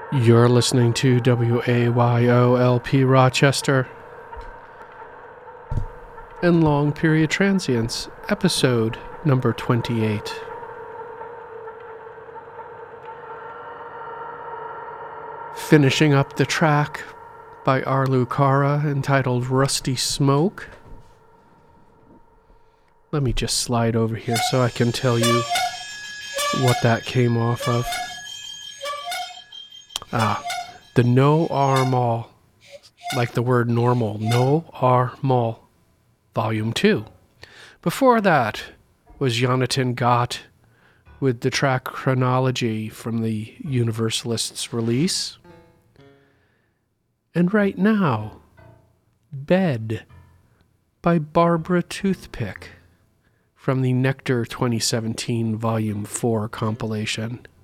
You're listening to WAYOLP Rochester and Long Period Transients, episode number 28. Finishing up the track by Arlu Kara entitled Rusty Smoke. Let me just slide over here so I can tell you what that came off of. The No R Mall, like the word normal, No R Mall, Volume 2. Before that was Jonathan Gott with the track Chronology from the Universalists release. And right now, Bed by Barbara Toothpick from the Nectar 2017 Volume 4 compilation.